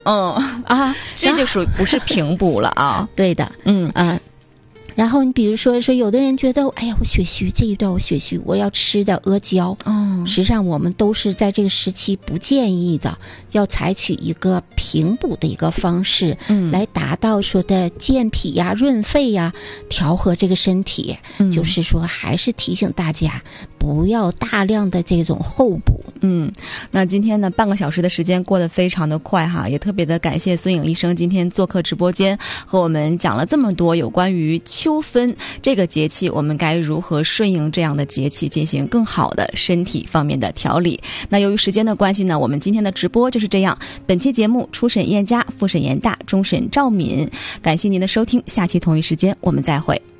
这就属于不是平补了啊。 对的，然后你比如说有的人觉得，哎呀，我血虚，这一段我血虚，我要吃的阿胶。实际上我们都是在这个时期不建议的，要采取一个平补的一个方式，来达到说的健脾呀、润肺呀、调和这个身体。就是说，还是提醒大家不要大量的这种后补。 那今天呢，半个小时的时间过得非常的快哈，也特别的感谢孙颖医生今天做客直播间，和我们讲了这么多有关于秋分这个节气，我们该如何顺应这样的节气，进行更好的身体方面的调理。那由于时间的关系呢，我们今天的直播就是这样。本期节目初审燕佳，复审严大，终审赵敏，感谢您的收听，下期同一时间我们再会。